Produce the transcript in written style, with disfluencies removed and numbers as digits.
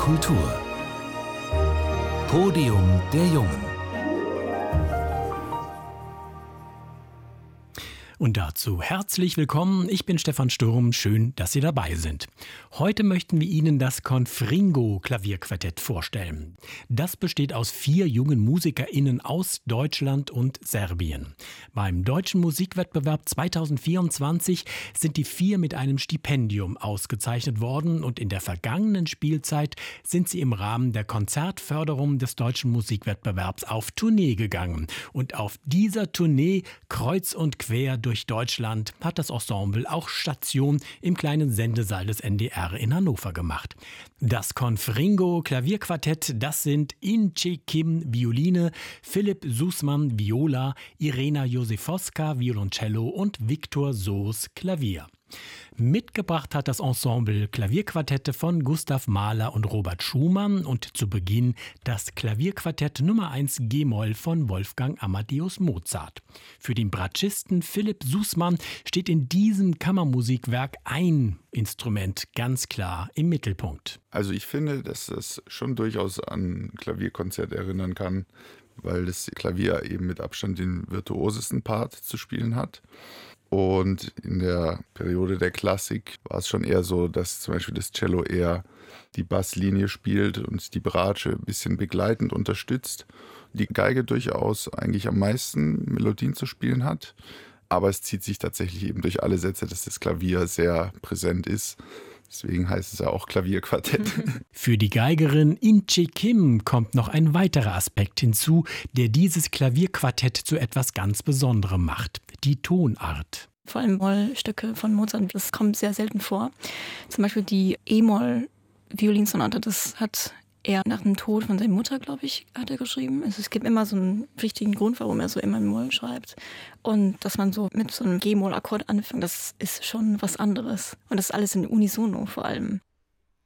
Kultur. Podium der Jungen. Und dazu herzlich willkommen, ich bin Stefan Sturm, schön, dass Sie dabei sind. Heute möchten wir Ihnen das Confringo Klavierquartett vorstellen. Das besteht aus 4 jungen MusikerInnen aus Deutschland und Serbien. Beim Deutschen Musikwettbewerb 2024 sind die 4 mit einem Stipendium ausgezeichnet worden und in der vergangenen Spielzeit sind sie im Rahmen der Konzertförderung des Deutschen Musikwettbewerbs auf Tournee gegangen. Und auf dieser Tournee kreuz und quer durch Deutschland hat das Ensemble auch Station im kleinen Sendesaal des NDR in Hannover gemacht. Das Confringo Klavierquartett, das sind Ince Kim Violine, Philipp Sussmann Viola, Irena Josifowska Violoncello und Viktor Soos Klavier. Mitgebracht hat das Ensemble Klavierquartette von Gustav Mahler und Robert Schumann und zu Beginn das Klavierquartett Nummer 1 G-Moll von Wolfgang Amadeus Mozart. Für den Bratschisten Philipp Sussmann steht in diesem Kammermusikwerk ein Instrument ganz klar im Mittelpunkt. Also ich finde, dass das schon durchaus an ein Klavierkonzert erinnern kann, weil das Klavier eben mit Abstand den virtuosesten Part zu spielen hat. Und in der Periode der Klassik war es schon eher so, dass zum Beispiel das Cello eher die Basslinie spielt und die Bratsche ein bisschen begleitend unterstützt. Die Geige durchaus eigentlich am meisten Melodien zu spielen hat. Aber es zieht sich tatsächlich eben durch alle Sätze, dass das Klavier sehr präsent ist. Deswegen heißt es ja auch Klavierquartett. Für die Geigerin Ince Kim kommt noch ein weiterer Aspekt hinzu, der dieses Klavierquartett zu etwas ganz Besonderem macht: die Tonart. Vor allem Mollstücke von Mozart, das kommt sehr selten vor. Zum Beispiel die E-Moll-Violinsonate, das hat er nach dem Tod von seiner Mutter, glaube ich, hat er geschrieben. Also es gibt immer so einen wichtigen Grund, warum er so immer in Moll schreibt. Und dass man so mit so einem G-Moll-Akkord anfängt, das ist schon was anderes. Und das ist alles in Unisono vor allem.